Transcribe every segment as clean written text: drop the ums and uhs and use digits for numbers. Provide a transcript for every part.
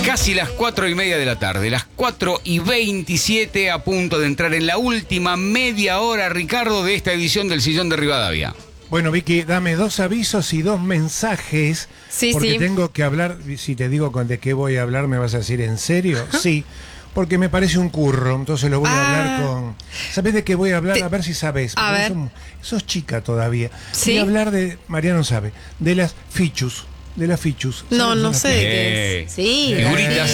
Casi las 4:30 de la tarde, las 4:27, a punto de entrar en la última media hora, Ricardo, de esta edición del Sillón de Rivadavia. Bueno, Vicky, dame 2 avisos y 2 mensajes. Sí, porque sí. tengo que hablar. Si te digo de qué voy a hablar, ¿me vas a decir en serio? Sí, porque me parece un curro, entonces lo voy a hablar con... ¿Sabés de qué voy a hablar? A ver si sabés. A ver. Sos chica todavía. ¿Sí? Voy a hablar de, Mariano sabe, de las fichus. De las fichus. No, ¿Sabes no una sé de qué es. Sí. Figuritas.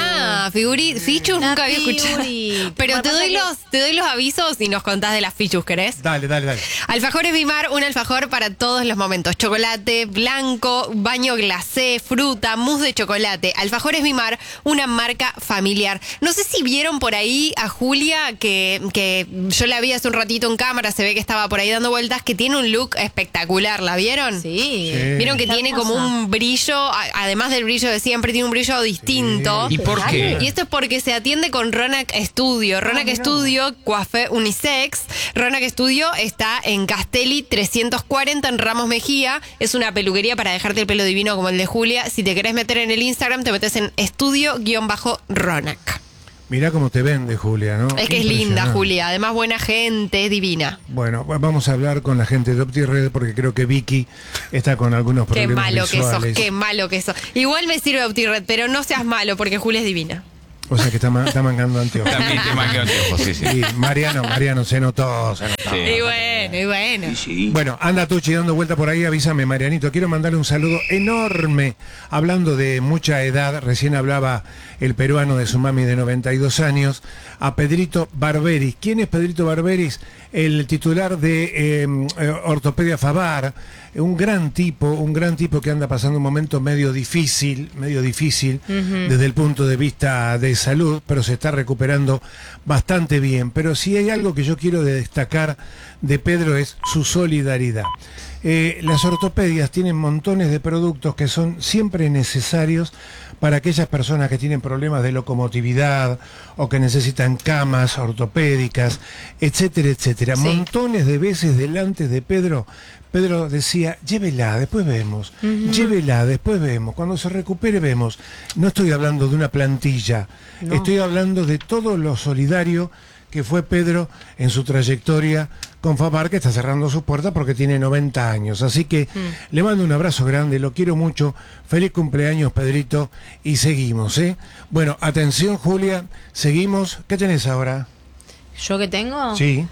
Fichus nunca había escuchado. Figuri. Pero te doy los avisos y nos contás de las fichus, ¿querés? Dale. Alfajores Vimar, un alfajor para todos los momentos. Chocolate, blanco, baño glacé, fruta, mousse de chocolate. Alfajores Vimar, una marca familiar. No sé si vieron por ahí a Julia, que yo la vi hace un ratito en cámara, se ve que estaba por ahí dando vueltas, que tiene un look espectacular. ¿La vieron? Sí. Vieron que Está tiene hermosa. como un brillo, además del brillo de siempre, tiene un brillo distinto. ¿Y por qué? Y esto es porque se atiende con Ronac Studio. Ronac Studio, coiffé unisex. Ronac Studio está en Castelli 340 en Ramos Mejía. Es una peluquería para dejarte el pelo divino como el de Julia. Si te querés meter en el Instagram, te metes en estudio-ronac. Mirá cómo te vende, Julia, ¿no? Es que es linda, Impresionante. Julia. Además, buena gente, divina. Bueno, vamos a hablar con la gente de OptiRed porque creo que Vicky está con algunos Qué problemas malo que sos, visuales. qué malo que sos. Igual me sirve OptiRed, pero no seas malo porque Julia es divina. O sea que está mangando anteojos. También te manqué anteojos, sí. Sí, Mariano, se notó. Sí. Y bueno. Bueno, anda Tucci dando vuelta por ahí, avísame, Marianito. Quiero mandarle un saludo enorme. Hablando de mucha edad, recién hablaba el peruano de su mami de 92 años, a Pedrito Barberis. ¿Quién es Pedrito Barberis? El titular de Ortopedia Favar, un gran tipo que anda pasando un momento medio difícil desde el punto de vista de salud, pero se está recuperando bastante bien. Pero si hay algo que yo quiero destacar de Pedro es su solidaridad. Las ortopedias tienen montones de productos que son siempre necesarios para aquellas personas que tienen problemas de locomotividad o que necesitan camas ortopédicas, etcétera, etcétera. Sí. Montones de veces delante de Pedro decía, llévela, después vemos, llévela, después vemos, cuando se recupere vemos. No estoy hablando de una plantilla, estoy hablando de todo lo solidario que fue Pedro en su trayectoria con Favar, que está cerrando sus puertas porque tiene 90 años. Así que le mando un abrazo grande, lo quiero mucho. Feliz cumpleaños, Pedrito, y seguimos, ¿eh? Bueno, atención, Julia, seguimos. ¿Qué tenés ahora? ¿Yo qué tengo? Sí.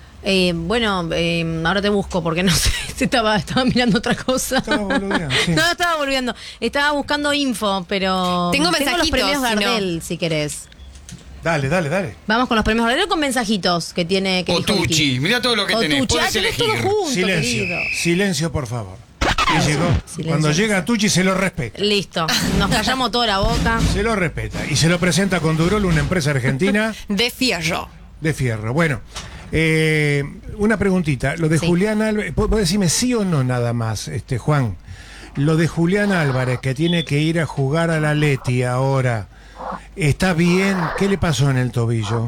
Ahora te busco porque no sé, estaba mirando otra cosa. Estaba boludeando, sí. No, estaba volviendo. Estaba buscando info, pero Tengo los mensajitos, premios si Gardel, si querés. Dale. Vamos con los premios Gardel o con mensajitos que tiene que O dijo Vicky? Tucci, mirá todo lo que O tenés, Tucci. podés Tenés todo elegir. junto, Silencio, querido. silencio, por favor. Y llegó. Silencio. Cuando llega Tucci se lo respeta. Listo, nos callamos toda la boca. Se lo respeta. Y se lo presenta con Durol, una empresa argentina De fierro. de fierro. Bueno, una preguntita. Lo de Sí. Julián Álvarez, ¿puedo decirme sí o no nada más, Juan? Lo de Julián Álvarez, que tiene que ir a jugar a la Leti ahora, ¿está bien? ¿Qué le pasó en el tobillo?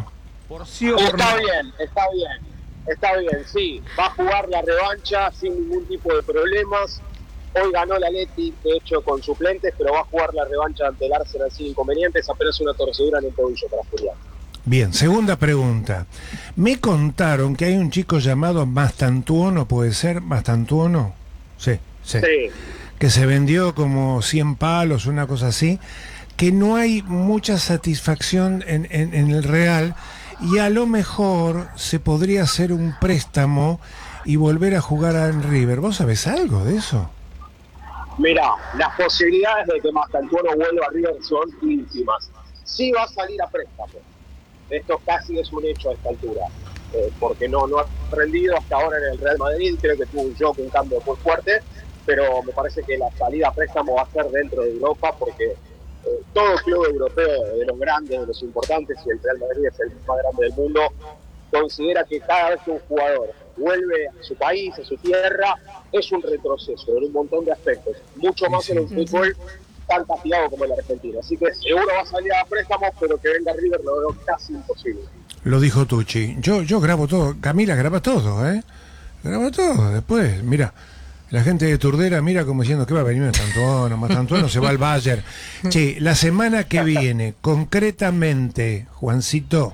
Está bien, sí. Va a jugar la revancha sin ningún tipo de problemas. Hoy ganó la Leti, de hecho con suplentes, pero va a jugar la revancha ante el Arsenal sin inconvenientes. Apenas una torcedura en el tobillo para Julián. Bien, segunda pregunta. Me contaron que hay un chico llamado Mastantuono, ¿puede ser? ¿Mastantuono? Sí. Sí. Que se vendió como 100 palos, una cosa así, que no hay mucha satisfacción en el Real y a lo mejor se podría hacer un préstamo y volver a jugar en River. ¿Vos sabés algo de eso? Mirá, las posibilidades de que Mastantuono vuelva a River son ínfimas. Sí va a salir a préstamo. Esto casi es un hecho a esta altura. Porque no ha rendido hasta ahora en el Real Madrid. Creo que tuvo un cambio muy fuerte. Pero me parece que la salida a préstamo va a ser dentro de Europa porque todo club europeo, de los grandes, de los importantes, y el Real Madrid es el más grande del mundo, considera que cada vez que un jugador vuelve a su país, a su tierra, es un retroceso en un montón de aspectos, mucho más en un fútbol tan castigado como el argentino. Así que seguro va a salir a préstamo, pero que venga River lo veo casi imposible. Lo dijo Tucci. Yo grabo todo. Camila graba todo, ¿eh? Graba todo. Después, mira, La gente de Turdera mira como diciendo que va a venir Mastantuono se va al Bayern. Che, la semana que viene, concretamente, Juancito,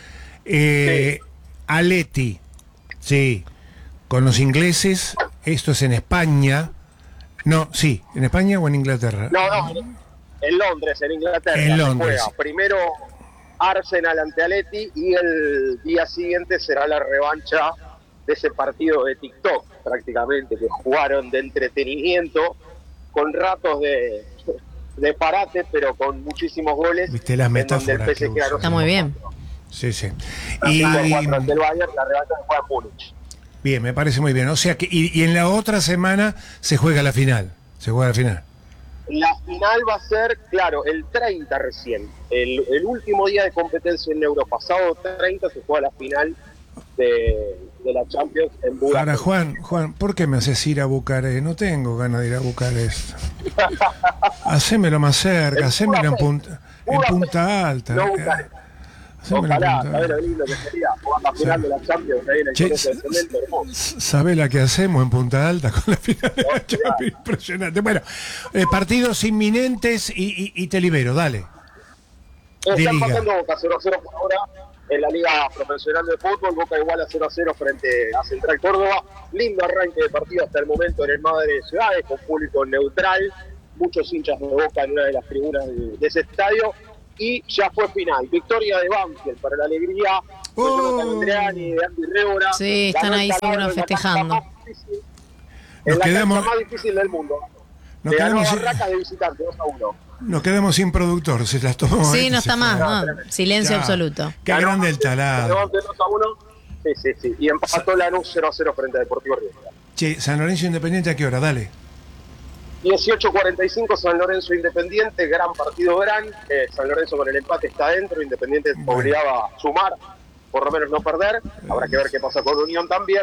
Atleti, sí, con los ingleses, esto es en España. No, sí, ¿en España o en Inglaterra? No, en Londres, en Inglaterra. En Londres. Juega primero Arsenal ante Atleti y el día siguiente será la revancha de ese partido de TikTok, prácticamente, que jugaron de entretenimiento, con ratos de parate, pero con muchísimos goles. Viste las metáforas que usa. Está muy bien. Sí, sí. Y Y, ante el Bayern, la revancha se juega en Múnich. bien, me parece muy bien. O sea que, y en la otra semana se juega la final. Se juega la final. La final va a ser, claro, el 30 recién. El último día de competencia en Europa. Sábado 30 se juega la final de la Champions en Ahora, Budapest. Juan, ¿por qué me haces ir a Bucarest? No tengo ganas de ir a Bucarest. Hacémelo más cerca, hacémelo en Punta Alta. No Bucarest. Hacémelo en Ojalá, Punta ¿sabés lo Alta. lindo que sería jugar la final de la Champions ahí en el Che, Colegio de Cemento hermoso? ¿Sabés la que hacemos en Punta Alta con la final de la Champions? Impresionante. Bueno, partidos inminentes y te libero, dale. De Están Liga. pasando Boca 0-0 por ahora en la Liga Profesional de Fútbol. Boca igual a 0-0 frente a Central Córdoba. Lindo arranque de partido hasta el momento en el Madre de Ciudades, con público neutral. Muchos hinchas de Boca en una de las tribunas de ese estadio. Y ya fue final. Victoria de Banfield para la alegría de Jonathan Andreani, de Andy Rébora. Sí, están ahí seguro festejando. En la quedamos- cancha más difícil del mundo. Nos Le ganó quedamos a sin- Barracas de visitante, 2-1. Nos quedamos sin productor, se las tomó. Sí, no se está fue. más, no. tremendo. Silencio Ya. absoluto. Qué grande el talado. Ganó 2-1. Sí. Y empató Lanús 0-0 frente a Deportivo Riestra. Che, San Lorenzo Independiente, ¿a qué hora? Dale. 18:45 San Lorenzo Independiente, gran partido gran. San Lorenzo con el empate está adentro, Independiente obligaba a sumar, por lo menos no perder. Habrá que ver qué pasa con Unión también.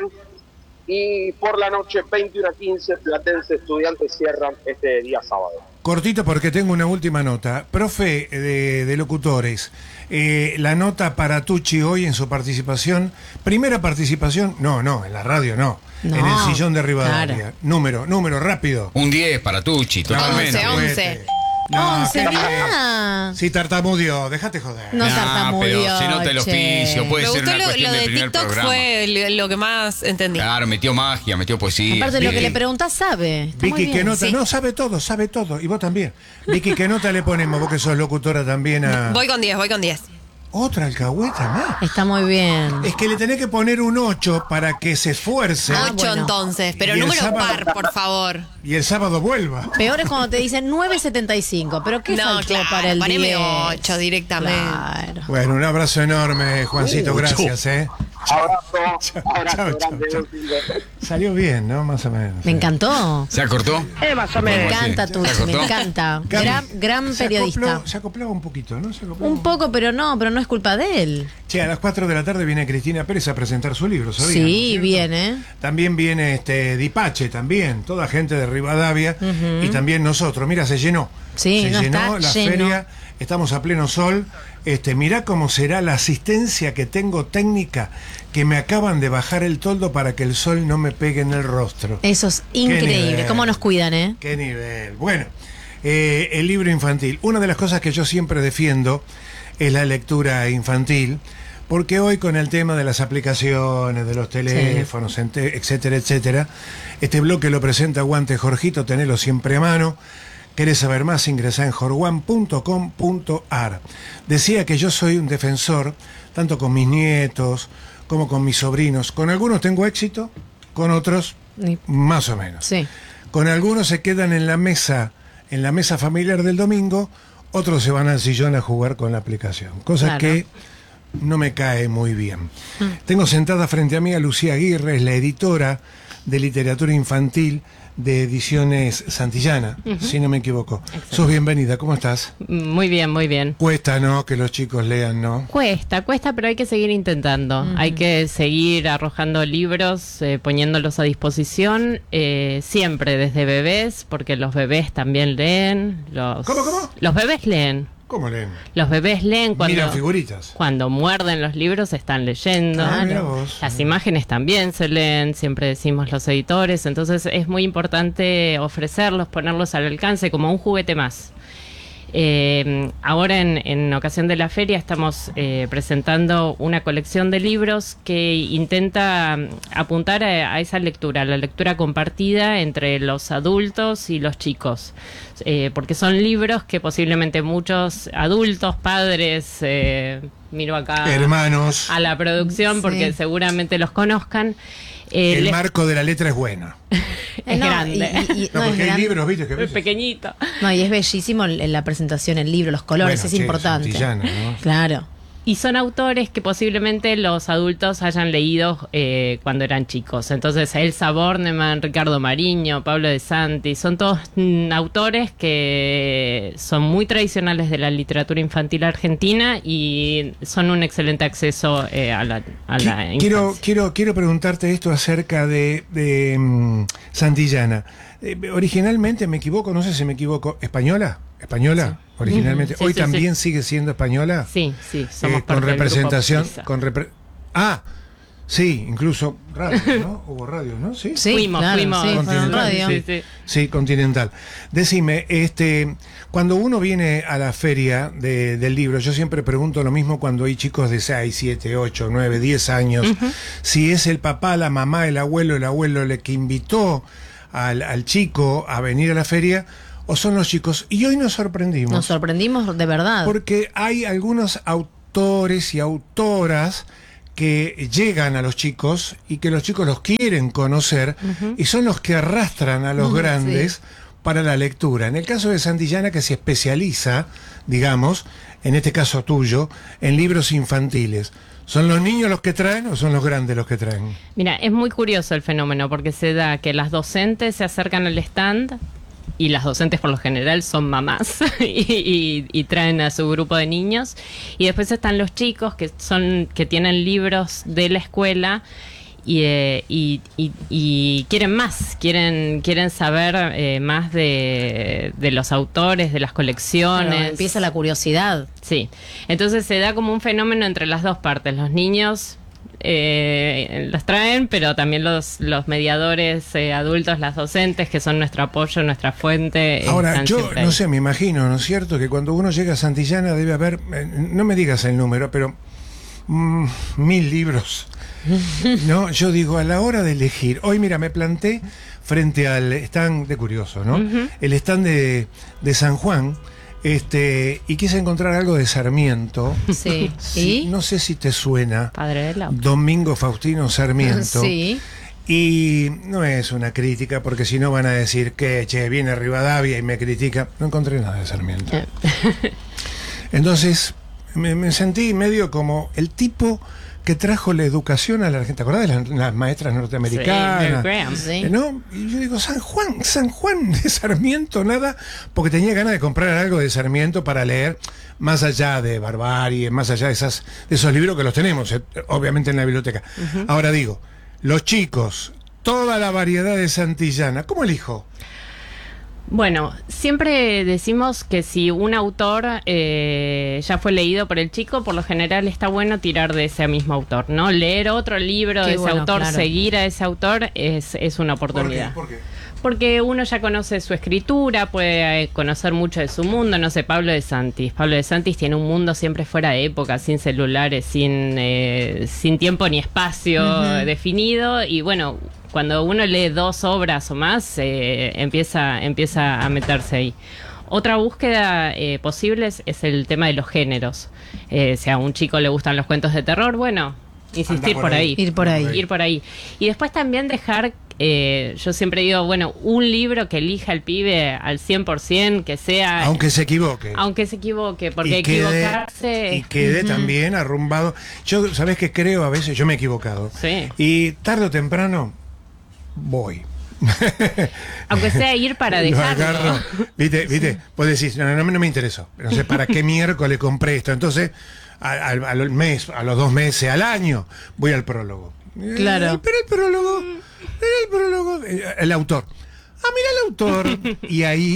Y por la noche, 21:15, Platense Estudiantes cierran este día sábado. Cortito porque tengo una última nota. Profe de locutores, la nota para Tucci hoy en su participación. Primera participación, no, en la radio no. No, En el sillón de Rivadavia. claro. Número, rápido. Un 10 para Tucci, totalmente. 11. No, 11, qué mirá. Sí, tartamudeó, déjate joder. No Nah, tartamudeó, pero se nota el che. oficio, puede Me ser gustó una cuestión lo del de primer TikTok, programa. fue lo que más entendí. Claro, metió magia, metió poesía. Aparte, lo que Sí. le preguntás sabe. Está muy Vicky, bien. ¿qué nota? sí. No, sabe todo. Y vos también. Vicky, ¿qué nota le ponemos? Vos que sos locutora también a... Voy con 10. Otra alcahueta más. Está muy bien. Es que le tenés que poner un 8 para que se esfuerce 8 bueno. entonces, pero Y el número sábado- par, por favor. y el sábado vuelva. Peor es cuando te dicen 9.75, pero ¿qué No, faltó claro, para el poneme 10? 8 directamente. Claro. Bueno, un abrazo enorme, Juancito, gracias, Abrazo chao, grande. chao. Salió bien, ¿no? Más o menos. Me encantó. ¿Se acortó? Me encanta sí. Tucci, ¿Se me cortó? encanta. Gran Se periodista. se acoplaba un poquito, ¿no? Se acoplaba Un poco, pero no es culpa de él. Che, a las 4 de la tarde viene Cristina Pérez a presentar su libro, ¿sabías? Sí, ¿No es cierto? viene. También viene Dipache, también, toda gente de Rivadavia, y también nosotros. Mira, se llenó. Sí, se no, llenó está la lleno. feria, estamos a pleno sol. Mirá cómo será la asistencia que tengo técnica, que me acaban de bajar el toldo para que el sol no me pegue en el rostro. Eso es increíble. nivel. ¿Cómo nos cuidan, eh? Qué nivel. Bueno, el libro infantil. Una de las cosas que yo siempre defiendo es la lectura infantil, porque hoy con el tema de las aplicaciones, de los teléfonos, etcétera, etcétera, este bloque lo presenta Guante Jorgito, tenelo siempre a mano. ¿Querés saber más? Ingresá en jorguan.com.ar. Decía que yo soy un defensor, tanto con mis nietos como con mis sobrinos. Con algunos tengo éxito, con otros más o menos. Sí. Con algunos se quedan en la mesa familiar del domingo, otros se van al sillón a jugar con la aplicación. Cosa Claro. que no me cae muy bien. Tengo sentada frente a mí a Lucía Aguirre, es la editora de literatura infantil de Ediciones Santillana, si no me equivoco. Sos bienvenida, ¿cómo estás? Muy bien, muy bien. Cuesta, ¿no? Que los chicos lean, ¿no? Cuesta, pero hay que seguir intentando. Hay que seguir arrojando libros, poniéndolos a disposición, siempre desde bebés, porque los bebés también leen. ¿Cómo? Los bebés leen. ¿Cómo leen? Los bebés leen Miran figuritas. cuando muerden los libros, están leyendo. Mira vos. Las imágenes también se leen, siempre decimos los editores, entonces es muy importante ofrecerlos, ponerlos al alcance como un juguete más. Ahora en ocasión de la feria estamos presentando una colección de libros que intenta apuntar a esa lectura, la lectura compartida entre los adultos y los chicos, porque son libros que posiblemente muchos adultos, padres, miro acá hermanos, a la producción porque Sí. seguramente los conozcan. el marco de la letra es buena. Es grande. No, es porque hay grande. libros, viste, que a Es veces- pequeñito. No, y es bellísimo la presentación, el libro, los colores, Bueno, es che, importante. Santillana, ¿no? Claro. Y son autores que posiblemente los adultos hayan leído cuando eran chicos. Entonces, Elsa Bornemann, Ricardo Mariño, Pablo de Santi, son todos autores que son muy tradicionales de la literatura infantil argentina y son un excelente acceso a la infancia. Quiero preguntarte esto acerca de Santillana. Originalmente, me equivoco, no sé si me equivoco, ¿española? ¿Española? Originalmente. Sí, ¿Hoy sí, también sigue siendo española? Sí, somos Con parte del representación. grupo Prisa. Sí, incluso radio, ¿no? Hubo radio, ¿no? Sí. Sí, Fuimos. claro, sí, Continental, fueron radio. Sí. Sí, Continental. Decime, cuando uno viene a la feria del libro, yo siempre pregunto lo mismo cuando hay chicos de 6, 7, 8, 9, 10 años, si es el papá, la mamá, el abuelo el que invitó al chico a venir a la feria, o son los chicos. Y hoy nos sorprendimos. Nos sorprendimos de verdad. Porque hay algunos autores y autoras que llegan a los chicos y que los chicos los quieren conocer y son los que arrastran a los grandes para la lectura. En el caso de Santillana, que se especializa, digamos, en este caso tuyo, en libros infantiles. ¿Son los niños los que traen o son los grandes los que traen? Mira, es muy curioso el fenómeno porque se da que las docentes se acercan al stand y las docentes por lo general son mamás y traen a su grupo de niños, y después están los chicos que tienen libros de la escuela y quieren más, quieren saber más de los autores, de las colecciones. Claro, empieza la curiosidad. Sí, entonces se da como un fenómeno entre las dos partes. Los niños los traen, pero también los mediadores adultos, las docentes, que son nuestro apoyo, nuestra fuente. Ahora, están yo siempre no ahí. sé, me imagino, ¿no es cierto? Que cuando uno llega a Santillana debe haber, no me digas el número, pero 1000 libros. No, yo digo, a la hora de elegir, hoy mira, me planté frente al stand de Curioso, ¿no? El stand de San Juan, y quise encontrar algo de Sarmiento. Sí. Sí, no sé si te suena. Padre de la... Domingo Faustino Sarmiento. Sí. Y no es una crítica, porque si no van a decir que, viene Rivadavia y me critica. No encontré nada de Sarmiento. Entonces, me sentí medio como el tipo que trajo la educación a la Argentina. ¿Te acordás de las maestras norteamericanas? Sí, Graham. Sí. ¿No? Y yo digo, San Juan de Sarmiento, nada, porque tenía ganas de comprar algo de Sarmiento para leer, más allá de Barbarie, más allá de esos libros que los tenemos, obviamente en la biblioteca. Ahora digo, los chicos, toda la variedad de Santillana, ¿cómo elijo? Bueno, siempre decimos que si un autor ya fue leído por el chico, por lo general está bueno tirar de ese mismo autor, ¿no? Leer otro libro Qué de ese bueno, autor, claro. seguir a ese autor es una oportunidad. ¿Por qué? Porque uno ya conoce su escritura, puede conocer mucho de su mundo. No sé, Pablo de Santis. Pablo de Santis tiene un mundo siempre fuera de época, sin celulares, sin tiempo ni espacio definido. Y bueno, cuando uno lee 2 obras o más, empieza a meterse ahí. Otra búsqueda posible es el tema de los géneros. Si a un chico le gustan los cuentos de terror, bueno, insistir por por ahí. ahí. Ir por ahí. Ir por ahí. Y después también dejar, yo siempre digo, bueno, un libro que elija el pibe al 100%, que sea... Aunque se equivoque. Porque Y quede- equivocarse... Y quede también arrumbado. Yo, ¿sabés qué creo? A veces yo me he equivocado. Sí. Y tarde o temprano voy. Aunque sea ir para Lo dejarlo. agarro. ¿Viste? Vos decís, no me interesó. No sé para qué miércoles compré esto. Entonces, al mes, a los 2 meses, al año, voy al prólogo. Claro. Pero el prólogo, el autor. Ah, mira el autor. Y ahí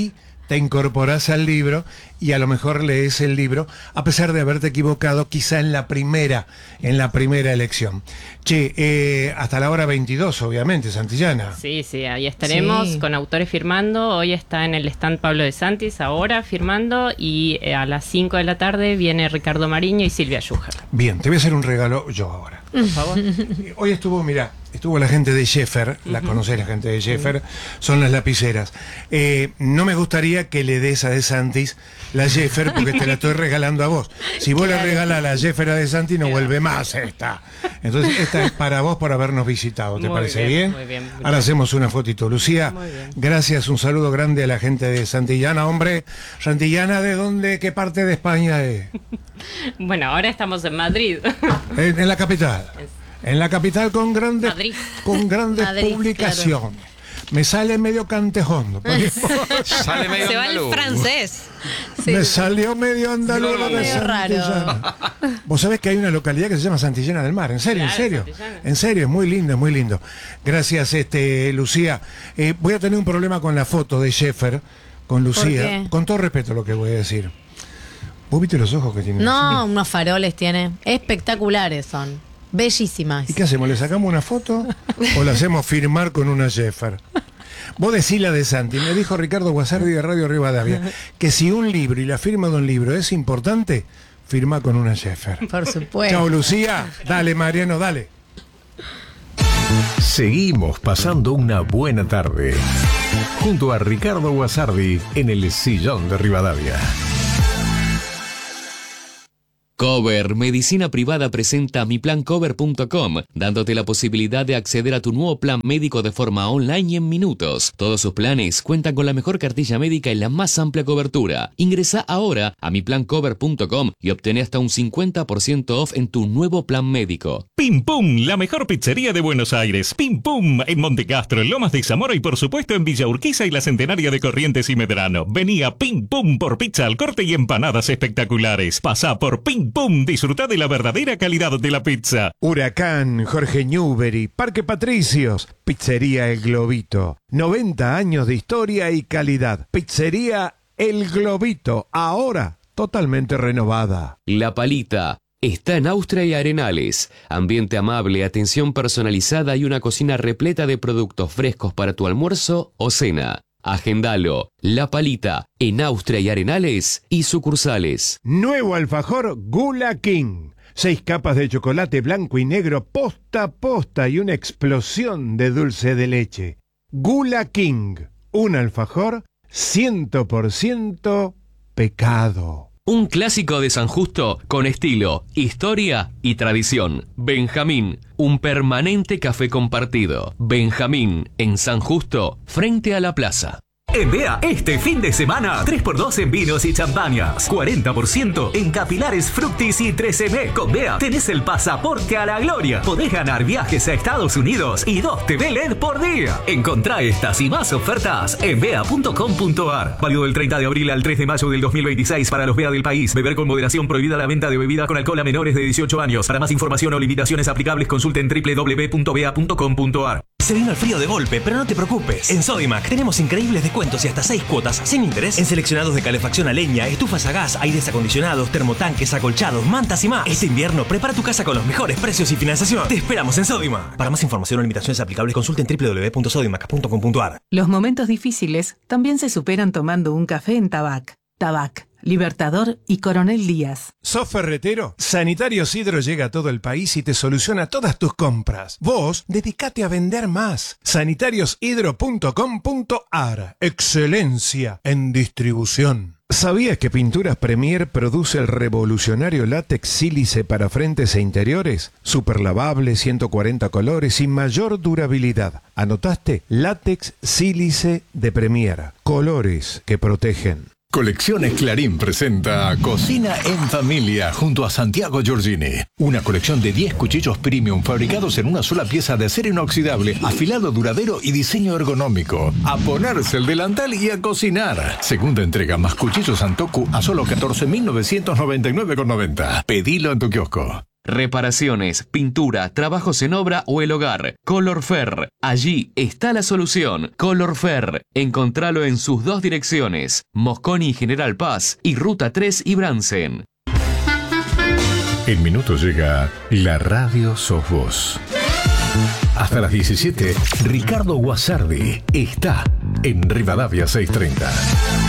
te incorporás al libro y a lo mejor lees el libro, a pesar de haberte equivocado quizá en la primera elección. Che, hasta la hora 22, obviamente, Santillana. Sí, ahí estaremos con autores firmando. Hoy está en el stand Pablo de Santis, ahora firmando, y a las 5 de la tarde viene Ricardo Mariño y Silvia Schuher. Bien, te voy a hacer un regalo yo ahora. Por favor. Hoy estuvo la gente de Sheffer, la conocés, la gente de Sheffer, son las lapiceras. No me gustaría que le des a De Santis la Sheffer porque te la estoy regalando a vos. Si vos le regalás la Sheffer a De Santis, no vuelve más esta. Entonces, esta es para vos por habernos visitado. ¿Te parece bien? Muy bien. Ahora hacemos una fotito. Lucía, gracias, un saludo grande a la gente de Santillana. Hombre, Santillana, ¿de dónde, qué parte de España es? Bueno, ahora estamos en Madrid. En la capital. En la capital con grandes Madrid, publicaciones. Claro. Me sale medio cantejón. Sale medio Se va andaluz. el francés. Me salió medio andaluz Sí, de medio Santillana. Vos sabés que hay una localidad que se llama Santillana del Mar. En serio, Claro, en serio. Santillana. En serio, es muy lindo, es muy lindo. Gracias, Lucía. Voy a tener un problema con la foto de Sheffer, con Lucía. ¿Por qué? Con todo respeto lo que voy a decir. ¿Vos viste los ojos que tiene? No, unos faroles tiene. Espectaculares son. Bellísimas. ¿Y qué hacemos? ¿Le sacamos una foto o la hacemos firmar con una Sheffer? Vos decís la de Santi. Me dijo Ricardo Guasardi de Radio Rivadavia que si un libro y la firma de un libro es importante, firma con una Sheffer. Por supuesto. Chao, Lucía. Dale, Mariano, dale. Seguimos pasando una buena tarde junto a Ricardo Guasardi en el Sillón de Rivadavia. Cover Medicina Privada presenta miplancover.com, dándote la posibilidad de acceder a tu nuevo plan médico de forma online y en minutos. Todos sus planes cuentan con la mejor cartilla médica y la más amplia cobertura. Ingresa ahora a miplancover.com y obtén hasta un 50% off en tu nuevo plan médico. Pim Pum, la mejor pizzería de Buenos Aires. Pim Pum, en Montecastro, en Lomas de Zamora y por supuesto en Villa Urquiza y la Centenaria de Corrientes y Medrano. Vení a Pim Pum por pizza al corte y empanadas espectaculares. Pasá por Pim Pum, disfrutá de la verdadera calidad de la pizza. Huracán, Jorge Newbery, Parque Patricios, Pizzería El Globito. 90 años de historia y calidad. Pizzería El Globito, ahora totalmente renovada. La Palita está en Austria y Arenales. Ambiente amable, atención personalizada y una cocina repleta de productos frescos para tu almuerzo o cena. Agendalo. La Palita, en Austria y Arenales y sucursales. Nuevo alfajor Gula King. 6 capas de chocolate blanco y negro posta a posta y una explosión de dulce de leche. Gula King. Un alfajor 100% pecado. Un clásico de San Justo con estilo, historia y tradición. Benjamín, un permanente café compartido. Benjamín, en San Justo, frente a la plaza. En BEA, este fin de semana, 3x2 en vinos y champañas, 40% en capilares Fructis y 13M. Con BEA tenés el pasaporte a la gloria. Podés ganar viajes a Estados Unidos y 2 TV LED por día. Encontrá estas y más ofertas en bea.com.ar. Válido del 30 de abril al 3 de mayo del 2026 para los BEA del país. Beber con moderación, prohibida la venta de bebida con alcohol a menores de 18 años. Para más información o limitaciones aplicables, consulten www.bea.com.ar. Se vino el frío de golpe, pero no te preocupes. En Sodimac tenemos increíbles descuentos y hasta 6 cuotas sin interés en seleccionados de calefacción a leña, estufas a gas, aires acondicionados, termotanques, acolchados, mantas y más. Este invierno prepara tu casa con los mejores precios y financiación. Te esperamos en Sodimac. Para más información o limitaciones aplicables, consulten www.sodimac.com.ar. Los momentos difíciles también se superan tomando un café en Tabac. Tabac, Libertador y Coronel Díaz. ¿Sos ferretero? Sanitarios Hidro llega a todo el país y te soluciona todas tus compras. Vos, dedicate a vender más. sanitariosHidro.com.ar. Excelencia en distribución. ¿Sabías que Pinturas Premier produce el revolucionario látex sílice para frentes e interiores? Super lavable, 140 colores y mayor durabilidad. ¿Anotaste? Látex sílice de Premier. Colores que protegen. Colecciones Clarín presenta Cocina en Familia junto a Santiago Giorgini. Una colección de 10 cuchillos premium fabricados en una sola pieza de acero inoxidable, afilado duradero y diseño ergonómico. A ponerse el delantal y a cocinar. Segunda entrega más cuchillos Santoku a solo 14.999,90. Pedilo en tu kiosco. Reparaciones, pintura, trabajos en obra o el hogar. Colorfer. Allí está la solución. Colorfer. Encontralo en sus 2 direcciones. Mosconi y General Paz y Ruta 3 y Bransen. En minutos llega La Radio Sos Vos. Hasta las 17, Ricardo Guasardi está en Rivadavia 630.